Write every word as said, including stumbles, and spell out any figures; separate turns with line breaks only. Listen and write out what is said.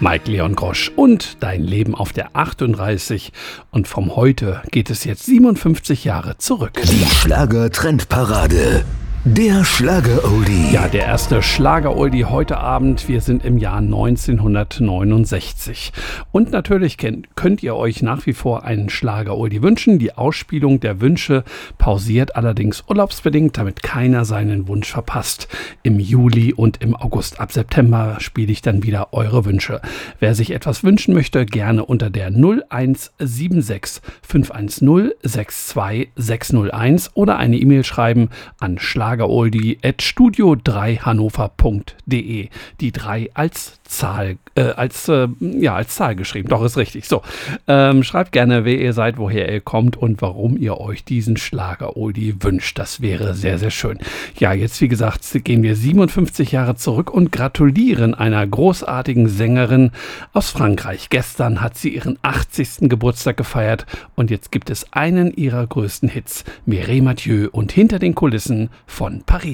Mike Leon Grosch und Dein Leben auf der achtunddreißig. Und vom Heute geht es jetzt siebenundfünfzig Jahre zurück.
Die Schlager-Trendparade. Der Schlager-Oldie.
Ja, der erste Schlager-Oldie heute Abend. Wir sind im Jahr neunzehnhundertneunundsechzig. Und natürlich kennt, könnt ihr euch nach wie vor einen Schlager-Oldie wünschen. Die Ausspielung der Wünsche pausiert allerdings urlaubsbedingt, damit keiner seinen Wunsch verpasst. Im Juli und im August. Ab September spiele ich dann wieder eure Wünsche. Wer sich etwas wünschen möchte, gerne unter der null eins sieben sechs fünf eins null sechs zwei sechs null eins oder eine E-Mail schreiben an schlageroldie at studio drei hannover punkt de. Die drei als Zahl, äh, als, äh, ja, als Zahl geschrieben. Doch, ist richtig. So, ähm, schreibt gerne, wer ihr seid, woher ihr kommt und warum ihr euch diesen Schlager-Oldie wünscht. Das wäre sehr, sehr schön. Ja, jetzt, wie gesagt, gehen wir siebenundfünfzig Jahre zurück und gratulieren einer großartigen Sängerin aus Frankreich. Gestern hat sie ihren achtzigsten Geburtstag gefeiert und jetzt gibt es einen ihrer größten Hits, Mireille Mathieu und Hinter den Kulissen von Paris.